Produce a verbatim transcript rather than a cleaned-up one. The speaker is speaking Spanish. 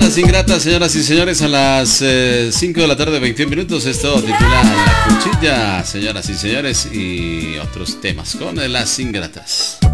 Las Ingratas, señoras y señores, a las eh, cinco de la tarde, veintiún minutos. Esto titula La Cuchilla, señoras y señores, y otros temas con Las Ingratas.